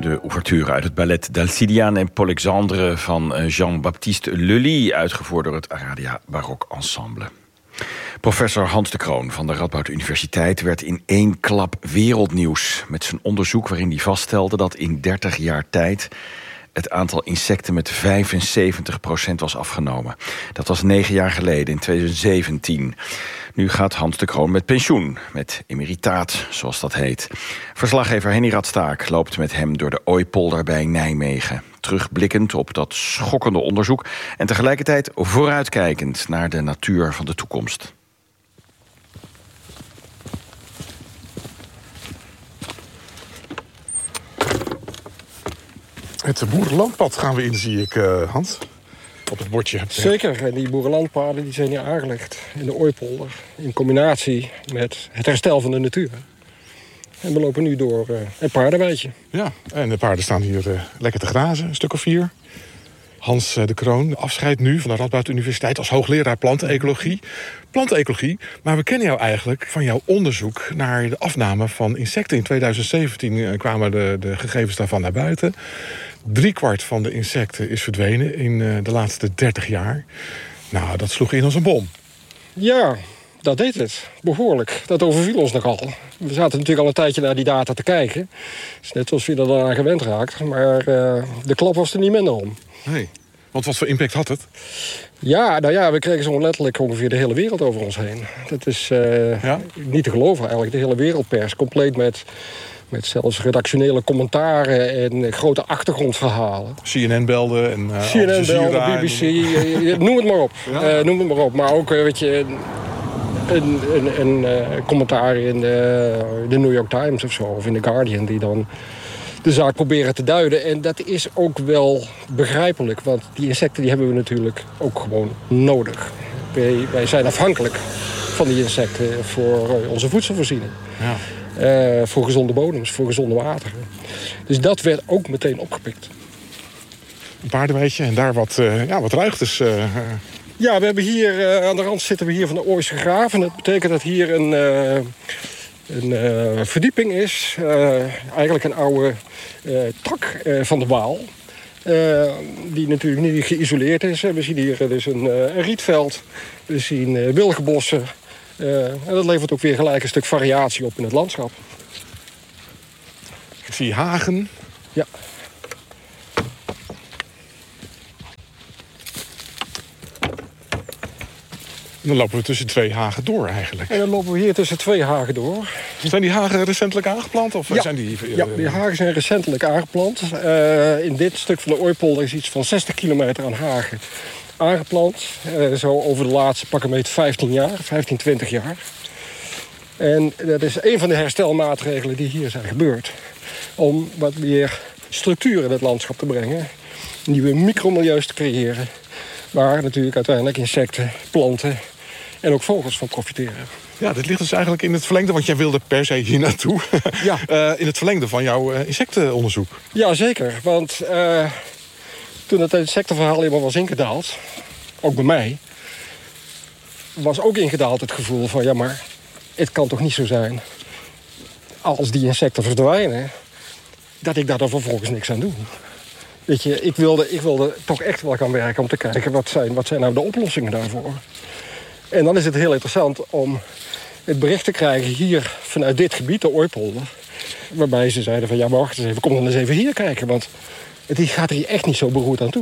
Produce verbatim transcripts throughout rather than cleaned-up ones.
De ouverture uit het ballet d'Alcidiane en Polexandre van Jean-Baptiste Lully, uitgevoerd door het Aradia Barok Ensemble. Professor Hans de Kroon van de Radboud Universiteit werd in één klap wereldnieuws met zijn onderzoek waarin hij vaststelde dat in dertig jaar tijd het aantal insecten met vijfenzeventig procent was afgenomen. Dat was negen jaar geleden, in twintig zeventien. Nu gaat Hans de Kroon met pensioen, met emeritaat, zoals dat heet. Verslaggever Henny Radstaak loopt met hem door de Ooipolder bij Nijmegen. Terugblikkend op dat schokkende onderzoek en tegelijkertijd vooruitkijkend naar de natuur van de toekomst. Het boerenlandpad gaan we in, zie ik, uh, Hans. Op het bordje. Zeker, en die boerenlandpaden die zijn hier aangelegd in de Ooipolder. In combinatie met het herstel van de natuur. En we lopen nu door uh, een paardenweidje. Ja, en de paarden staan hier uh, lekker te grazen, een stuk of vier. Hans de Kroon, afscheid nu van de Radboud Universiteit als hoogleraar plantenecologie. Plantenecologie, maar we kennen jou eigenlijk van jouw onderzoek naar de afname van insecten. In twintig zeventien kwamen de, de gegevens daarvan naar buiten. Driekwart van de insecten is verdwenen in de laatste dertig jaar. Nou, dat sloeg in als een bom. Ja, dat deed het. Behoorlijk. Dat overviel ons nogal. We zaten natuurlijk al een tijdje naar die data te kijken. Dus net zoals je er dan aan gewend raakt. Maar uh, de klap was er niet minder om. Nee. Want wat voor impact had het? Ja, nou ja, we kregen zo letterlijk ongeveer de hele wereld over ons heen. Dat is uh, ja? niet te geloven eigenlijk. De hele wereldpers, compleet met, met zelfs redactionele commentaren en grote achtergrondverhalen. C N N belde en uh, C N N belde, B B C, en... noem het maar op. Ja. Uh, noem het maar op. Maar ook, weet je, een, een, een uh, commentaar in de, de New York Times of zo, of in The Guardian, die dan de zaak proberen te duiden. En dat is ook wel begrijpelijk, want die insecten die hebben we natuurlijk ook gewoon nodig. Wij, wij zijn afhankelijk van die insecten voor onze voedselvoorziening. Ja. Uh, voor gezonde bodems, voor gezonde wateren. Dus dat werd ook meteen opgepikt. Een paardenweidje en daar wat, uh, ja, wat ruigtes. Uh, ja, we hebben hier, uh, aan de rand zitten we hier van de Ooijse Graven. Dat betekent dat hier een... Uh, Een uh, verdieping is, uh, eigenlijk een oude uh, tak uh, van de Waal. Uh, die natuurlijk niet geïsoleerd is. We zien hier dus een, uh, een rietveld, we zien uh, wilgenbossen. Uh, en dat levert ook weer gelijk een stuk variatie op in het landschap. Ik zie hagen. Ja. En dan lopen we tussen twee hagen door eigenlijk. En dan lopen we hier tussen twee hagen door. Zijn die hagen recentelijk aangeplant? Of ja. zijn die, uh... ja, die hagen zijn recentelijk aangeplant. Uh, in dit stuk van de Ooipolder is iets van zestig kilometer aan hagen aangeplant. Uh, zo over de laatste pak een beetje vijftien jaar, vijftien, twintig jaar. En dat is een van de herstelmaatregelen die hier zijn gebeurd. Om wat meer structuur in het landschap te brengen. Nieuwe micromilieus te creëren. Waar natuurlijk uiteindelijk insecten, planten en ook vogels van profiteren. Ja, dit ligt dus eigenlijk in het verlengde, want jij wilde per se hier naartoe. Ja. uh, in het verlengde van jouw uh, insectenonderzoek. Ja, zeker. Want uh, toen het insectenverhaal helemaal was ingedaald, ook bij mij, was ook ingedaald het gevoel van, ja, maar het kan toch niet zo zijn, als die insecten verdwijnen, dat ik daar dan vervolgens niks aan doe. Weet je, ik wilde, ik wilde toch echt wel gaan werken om te kijken, wat zijn, wat zijn nou de oplossingen daarvoor? En dan is het heel interessant om het bericht te krijgen hier vanuit dit gebied, de Ooipolder, waarbij ze zeiden van, ja, maar wacht eens even, kom dan eens even hier kijken, want het gaat er hier echt niet zo beroerd aan toe.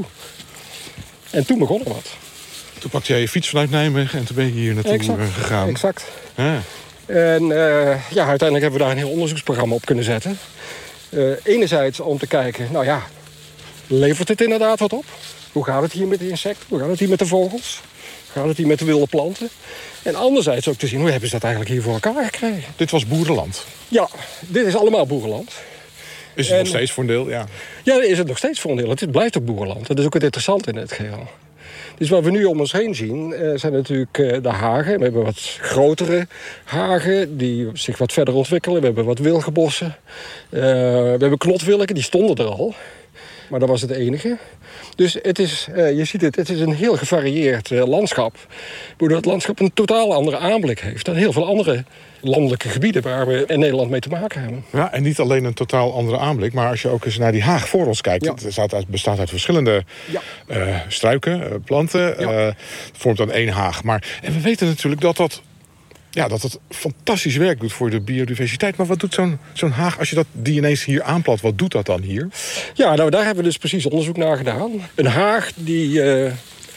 En toen begon er wat. Toen pakte jij je fiets vanuit Nijmegen en toen ben je hier naartoe exact, gegaan. Exact. Ah. En uh, ja, uiteindelijk hebben we daar een heel onderzoeksprogramma op kunnen zetten. Uh, enerzijds om te kijken, nou ja, levert het inderdaad wat op? Hoe gaat het hier met de insecten? Hoe gaat het hier met de vogels? Hoe gaat het hier met de wilde planten? En anderzijds ook te zien, hoe hebben ze dat eigenlijk hier voor elkaar gekregen? Dit was boerenland? Ja, dit is allemaal boerenland. Is het en, nog steeds voor een deel? Ja, ja, is het nog steeds voor een deel. Het blijft ook boerenland. Dat is ook het interessante in het geheel. Dus wat we nu om ons heen zien, uh, zijn natuurlijk uh, de hagen. We hebben wat grotere hagen die zich wat verder ontwikkelen. We hebben wat wilgenbossen. Uh, we hebben knotwilgen, die stonden er al. Maar dat was het enige. Dus het is, uh, je ziet het, het is een heel gevarieerd uh, landschap. Waardoor het landschap een totaal andere aanblik heeft dan heel veel andere landelijke gebieden waar we in Nederland mee te maken hebben. Ja, en niet alleen een totaal andere aanblik, maar als je ook eens naar die haag voor ons kijkt. Ja. Het bestaat uit, bestaat uit verschillende ja. uh, struiken, uh, planten. Ja. Uh, het vormt dan één haag. Maar, en we weten natuurlijk dat dat, ja, dat het fantastisch werk doet voor de biodiversiteit. Maar wat doet zo'n zo'n haag, als je dat, die ineens hier aanplant, wat doet dat dan hier? Ja, nou daar hebben we dus precies onderzoek naar gedaan. Een haag die Uh,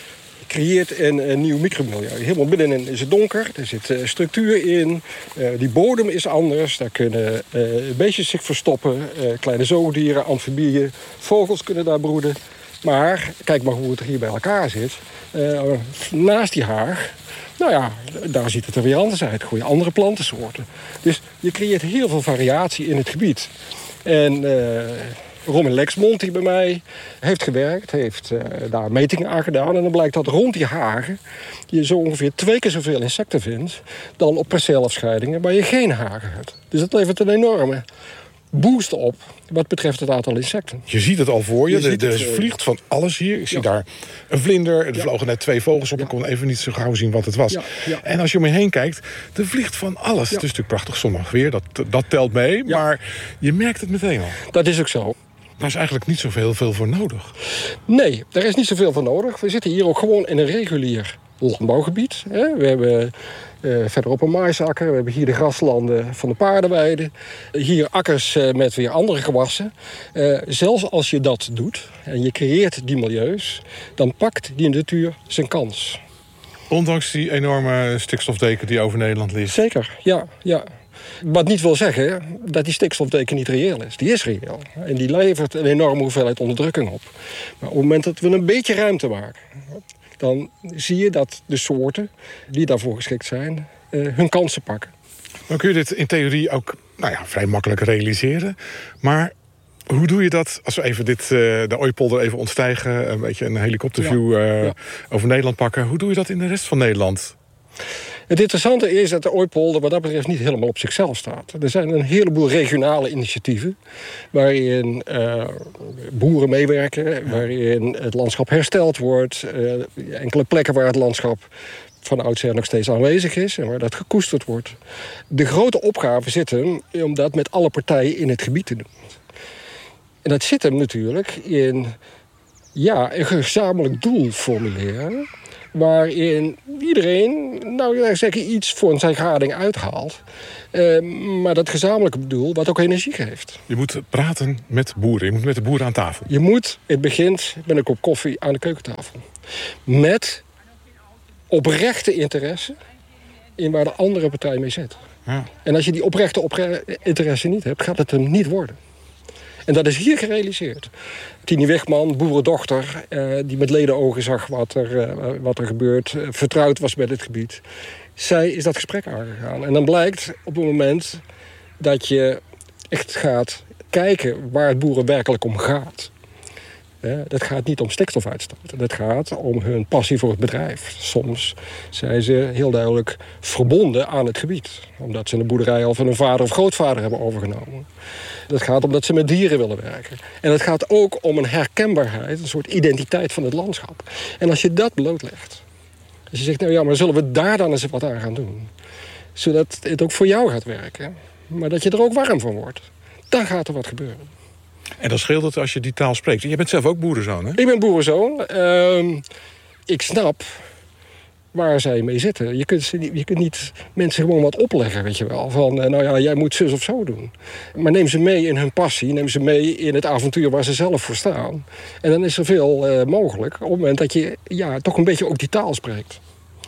creëert een, een nieuw micromilieu. Helemaal binnenin is het donker, er zit uh, structuur in, uh, die bodem is anders, daar kunnen uh, beestjes zich verstoppen, uh, kleine zoogdieren, amfibieën, vogels kunnen daar broeden. Maar kijk maar hoe het hier bij elkaar zit. Uh, naast die haag, nou ja, daar ziet het er weer anders uit. Goeie andere plantensoorten. Dus je creëert heel veel variatie in het gebied. En Uh, Robin Lexmond, die bij mij heeft gewerkt, heeft uh, daar metingen aan gedaan. En dan blijkt dat rond die hagen je zo ongeveer twee keer zoveel insecten vindt dan op perceelafscheidingen waar je geen hagen hebt. Dus dat levert een enorme boost op wat betreft het aantal insecten. Je ziet het al voor je. je er vliegt van alles hier. Ik zie ja. daar een vlinder. Er ja. vlogen net twee vogels op. Ja. Ik kon even niet zo gauw zien wat het was. Ja. Ja. En als je om je heen kijkt, er vliegt van alles. Ja. Het is natuurlijk prachtig zonnig weer. Dat, dat telt mee. Ja. Maar je merkt het meteen al. Dat is ook zo. Daar is eigenlijk niet zoveel veel voor nodig. Nee, daar is niet zoveel voor nodig. We zitten hier ook gewoon in een regulier landbouwgebied. We hebben uh, verderop een maisakker. We hebben hier de graslanden van de paardenweide. Hier akkers uh, met weer andere gewassen. Uh, zelfs als je dat doet en je creëert die milieus, dan pakt die natuur zijn kans. Ondanks die enorme stikstofdeken die over Nederland ligt. Zeker, ja, ja. Wat niet wil zeggen dat die stikstofdeken niet reëel is. Die is reëel. En die levert een enorme hoeveelheid onderdrukking op. Maar op het moment dat we een beetje ruimte maken, dan zie je dat de soorten die daarvoor geschikt zijn uh, hun kansen pakken. Dan kun je dit in theorie ook nou ja, vrij makkelijk realiseren. Maar hoe doe je dat, als we even dit, uh, de Ooipolder even ontstijgen, een beetje een helikopterview uh, ja. over Nederland pakken. Hoe doe je dat in de rest van Nederland? Het interessante is dat de Ooipolder wat dat betreft niet helemaal op zichzelf staat. Er zijn een heleboel regionale initiatieven waarin uh, boeren meewerken, waarin het landschap hersteld wordt. Uh, enkele plekken waar het landschap van oudsher nog steeds aanwezig is en waar dat gekoesterd wordt. De grote opgave zit hem om dat met alle partijen in het gebied te doen. En dat zit hem natuurlijk in ja, een gezamenlijk doel formuleren, waarin iedereen, nou zeg je, iets voor zijn gading uithaalt. Uh, maar dat gezamenlijke doel wat ook energie geeft. Je moet praten met boeren. Je moet met de boeren aan tafel. Je moet, het begint met een kop koffie aan de keukentafel. Met oprechte interesse in waar de andere partij mee zit. Ja. En als je die oprechte opre- interesse niet hebt, gaat het hem niet worden. En dat is hier gerealiseerd. Tini Wigman, boerendochter, uh, die met ledenogen zag wat er, uh, wat er gebeurt, uh, vertrouwd was met het gebied. Zij is dat gesprek aangegaan. En dan blijkt op het moment dat je echt gaat kijken waar het boeren werkelijk om gaat. Uh, dat gaat niet om stikstofuitstoot. Dat gaat om hun passie voor het bedrijf. Soms zijn ze heel duidelijk verbonden aan het gebied. Omdat ze een boerderij al van hun vader of grootvader hebben overgenomen. Dat gaat om dat ze met dieren willen werken. En het gaat ook om een herkenbaarheid, een soort identiteit van het landschap. En als je dat blootlegt, als je zegt, nou ja, maar zullen we daar dan eens wat aan gaan doen? Zodat het ook voor jou gaat werken, maar dat je er ook warm van wordt. Dan gaat er wat gebeuren. En dan scheelt het als je die taal spreekt. Je bent zelf ook boerenzoon, hè? Ik ben boerenzoon. Uh, ik snap waar zij mee zitten. Je kunt, je kunt niet mensen gewoon wat opleggen, weet je wel. Van, nou ja, jij moet zus of zo doen. Maar neem ze mee in hun passie. Neem ze mee in het avontuur waar ze zelf voor staan. En dan is er veel uh, mogelijk. Op het moment dat je ja, toch een beetje ook die taal spreekt.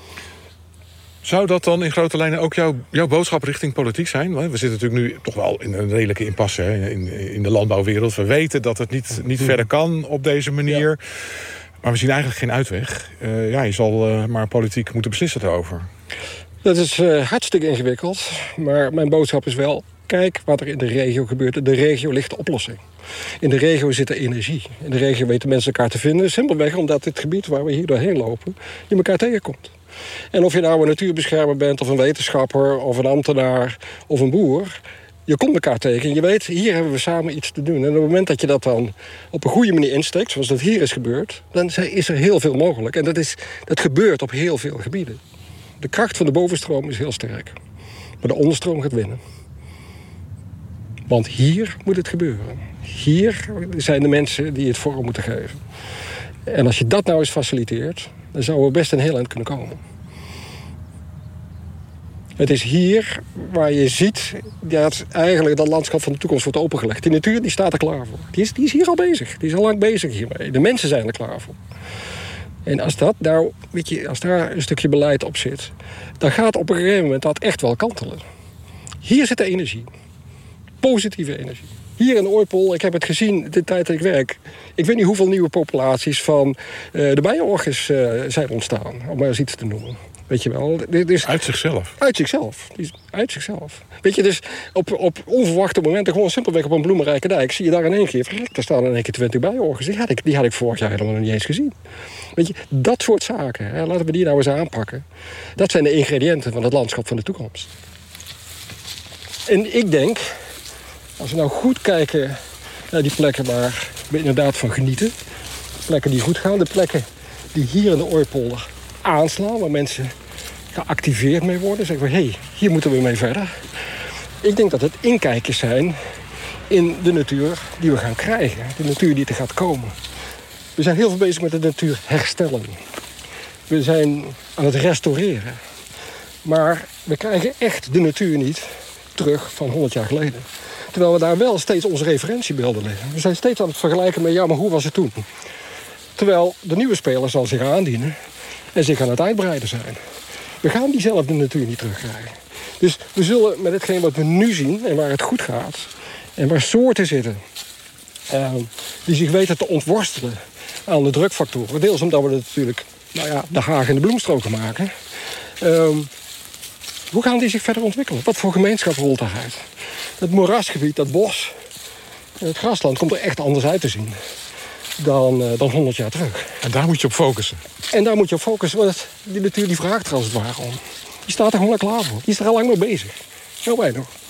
Zou dat dan in grote lijnen ook jouw, jouw boodschap richting politiek zijn? We zitten natuurlijk nu toch wel in een redelijke impasse hè, in, in de landbouwwereld. We weten dat het niet, niet verder kan op deze manier. Ja. Maar we zien eigenlijk geen uitweg. Uh, ja, je zal uh, maar politiek moeten beslissen erover. Dat is uh, hartstikke ingewikkeld. Maar mijn boodschap is wel, kijk wat er in de regio gebeurt. In de regio ligt de oplossing. In de regio zit er energie. In de regio weten mensen elkaar te vinden. Simpelweg omdat het gebied waar we hier doorheen lopen, je elkaar tegenkomt. En of je nou een natuurbeschermer bent, of een wetenschapper, of een ambtenaar, of een boer, Je komt elkaar tegen en je weet, hier hebben we samen iets te doen. En op het moment dat je dat dan op een goede manier insteekt, zoals dat hier is gebeurd, dan is er heel veel mogelijk. En dat, is, dat gebeurt op heel veel gebieden. De kracht van de bovenstroom is heel sterk. Maar de onderstroom gaat winnen. Want hier moet het gebeuren. Hier zijn de mensen die het vorm moeten geven. En als je dat nou eens faciliteert, dan zouden we best een heel eind kunnen komen. Het is hier waar je ziet dat eigenlijk dat landschap van de toekomst wordt opengelegd. Die natuur die staat er klaar voor. Die is, die is hier al bezig. Die is al lang bezig hiermee. De mensen zijn er klaar voor. En als, dat nou, weet je, als daar een stukje beleid op zit, dan gaat op een gegeven moment dat echt wel kantelen. Hier zit de energie. Positieve energie. Hier in Ooypol, ik heb het gezien de tijd dat ik werk. Ik weet niet hoeveel nieuwe populaties van uh, de bijenorchis uh, zijn ontstaan. Om maar eens iets te noemen. Weet je wel. Dus, uit zichzelf? Uit zichzelf. Uit zichzelf. Weet je, dus op, op onverwachte momenten, gewoon simpelweg op een bloemrijke dijk, zie je daar in één keer, verrek, daar staan in één keer twintig bijenorchis. Die had ik, die had ik vorig jaar helemaal nog niet eens gezien. Weet je, dat soort zaken, hè, laten we die nou eens aanpakken. Dat zijn de ingrediënten van het landschap van de toekomst. En ik denk, als we nou goed kijken naar die plekken waar we inderdaad van genieten, plekken die goed gaan, de plekken die hier in de Ooypolder aanslaan, waar mensen geactiveerd mee worden, zeggen we, hé, hey, hier moeten we mee verder. Ik denk dat het inkijkers zijn in de natuur die we gaan krijgen, de natuur die er gaat komen. We zijn heel veel bezig met de natuur herstellen. We zijn aan het restaureren. Maar we krijgen echt de natuur niet terug van honderd jaar geleden. Terwijl we daar wel steeds onze referentiebeelden liggen. We zijn steeds aan het vergelijken met, ja, maar hoe was het toen? Terwijl de nieuwe speler zal zich aandienen en zich aan het uitbreiden zijn. We gaan diezelfde natuur niet terugkrijgen. Dus we zullen met hetgeen wat we nu zien en waar het goed gaat, en waar soorten zitten uh, die zich weten te ontworstelen aan de drukfactoren, deels omdat we het natuurlijk, nou ja, de haag en de bloemstroken maken. Uh, hoe gaan die zich verder ontwikkelen? Wat voor gemeenschap rolt daaruit? Het moerasgebied, dat bos, het grasland komt er echt anders uit te zien dan, uh, dan honderd jaar terug. En daar moet je op focussen. En daar moet je op focussen, want die natuur die vraagt er als het ware om. Die staat er gewoon klaar voor. Die is er al lang mee bezig. Zo wij nog.